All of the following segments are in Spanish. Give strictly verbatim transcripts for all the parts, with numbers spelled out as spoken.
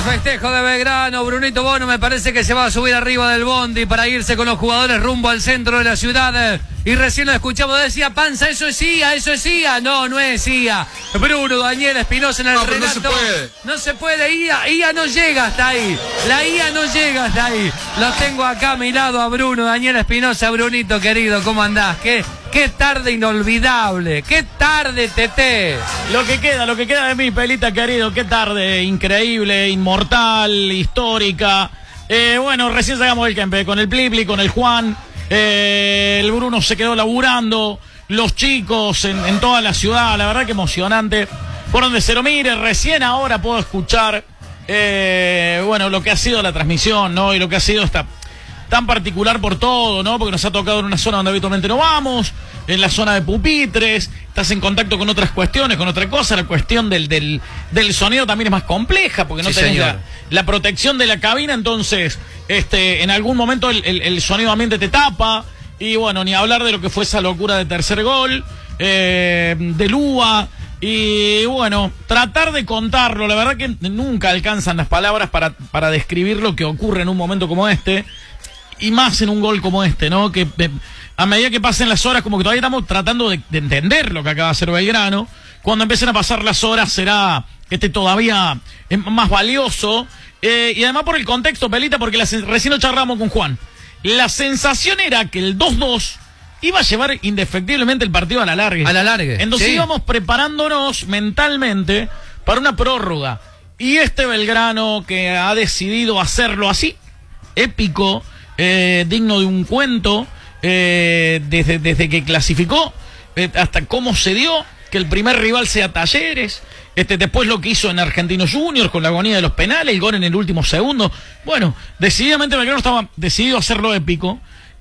festejo de Belgrano. Brunito Bono me parece que se va a subir arriba del bondi para irse con los jugadores rumbo al centro de la ciudad. Y recién lo escuchamos, decía Panza, eso es I A, eso es I A. No, no es I A. Bruno Daniel Espinosa en el no, relato. No se puede. No se puede, I A, I A no llega hasta ahí. La I A no llega hasta ahí. Lo tengo acá a mi lado a Bruno Daniel Espinosa. Brunito querido, ¿cómo andás? ¿Qué? Qué tarde inolvidable, qué tarde, Tete. Lo que queda, lo que queda de mí, Pelita querido, qué tarde increíble, inmortal, histórica. Eh, bueno, recién sacamos del Kempe, con el Plipli, con el Juan, eh, el Bruno se quedó laburando, los chicos en, en toda la ciudad, la verdad que emocionante. Por donde se lo mire, recién ahora puedo escuchar, eh, bueno, lo que ha sido la transmisión, ¿no? Y lo que ha sido esta... tan particular por todo, ¿no? Porque nos ha tocado en una zona donde habitualmente no vamos, en la zona de pupitres, estás en contacto con otras cuestiones, con otra cosa, la cuestión del, del, del sonido también es más compleja, porque no sí, tenés la, la protección de la cabina, entonces, este, en algún momento el, el, el sonido ambiente te tapa, y bueno, ni hablar de lo que fue esa locura de tercer gol, eh, de Lua, y bueno, tratar de contarlo, la verdad que nunca alcanzan las palabras para, para describir lo que ocurre en un momento como este, y más en un gol como este, ¿no? Que eh, a medida que pasen las horas, como que todavía estamos tratando de, de entender lo que acaba de hacer Belgrano. Cuando empiecen a pasar las horas será este todavía eh, más valioso. Eh, y además por el contexto, Pelita, porque la, recién lo charlamos con Juan. La sensación era que el dos dos iba a llevar indefectiblemente el partido a la larga. A la larga. Entonces sí. íbamos preparándonos mentalmente para una prórroga. Y este Belgrano que ha decidido hacerlo así, épico, Eh, digno de un cuento, eh, desde, desde que clasificó eh, hasta cómo se dio que el primer rival sea Talleres, este, después lo que hizo en Argentinos Juniors con la agonía de los penales, el gol en el último segundo. Bueno, decididamente Belgrano estaba decidido a hacerlo épico,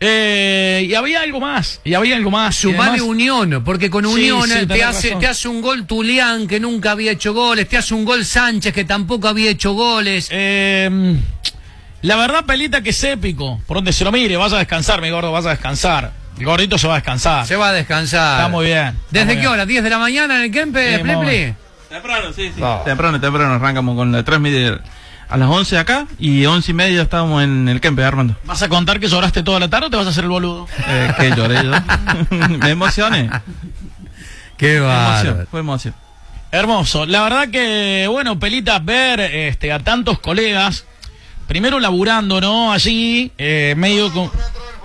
eh, y había algo más, y había algo más. Sumale Unión, porque con Unión sí, sí, te, hace, te hace un gol Tulián que nunca había hecho goles, te hace un gol Sánchez que tampoco había hecho goles. Eh... La verdad, Pelita, que es épico. Por donde se lo mire, vas a descansar, mi gordo, vas a descansar. El gordito se va a descansar. Se va a descansar. Está muy bien. ¿Desde qué hora? ¿diez de la mañana en el Kempe, sí, Plepli? Temprano, sí, sí. Oh. Temprano, temprano. Arrancamos con la transmisión a las once acá y once y media estábamos en el Kempe, Armando. ¿Vas a contar que lloraste toda la tarde o te vas a hacer el boludo? Eh, que lloré yo. Me emocioné. Qué bárbaro. Fue emoción. Hermoso. La verdad que, bueno, Pelita, ver este, a tantos colegas... Primero laburando, ¿no? Allí, eh, medio como...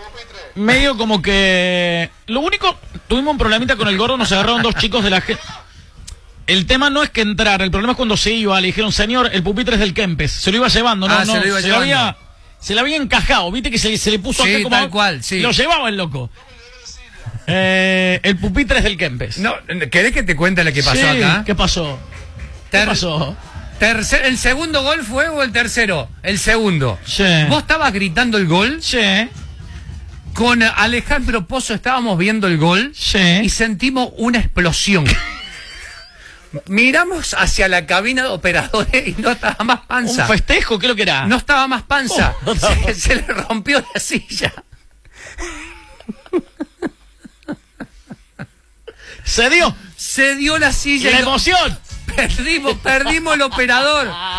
Medio como que... Lo único, tuvimos un problemita con el gordo, nos agarraron dos chicos de la gente. El tema no es que entrar, el problema es cuando se iba, le dijeron, señor, el pupitre es del Kempes. Se lo iba llevando, ¿no? Ah, no se lo iba se llevando. Lo había, se lo había encajado, viste que se, se le puso sí, acá como... tal cual, sí. Lo llevaba el loco. Eh, el pupitre es del Kempes. No, ¿querés que te cuente lo que pasó sí, acá? ¿Qué pasó? ¿Qué Ter pasó? Tercer, ¿El segundo gol fue o el tercero? El segundo. Sí. ¿Vos estabas gritando el gol? Sí. Con Alejandro Pozo estábamos viendo el gol. Sí. Y sentimos una explosión. Miramos hacia la cabina de operadores y no estaba más panza. ¿Un festejo? ¿Qué es lo que era? No estaba más panza. Oh, no, se, se le rompió la silla. Se dio. Se dio la silla. La y emoción. Perdimos, perdimos el operador.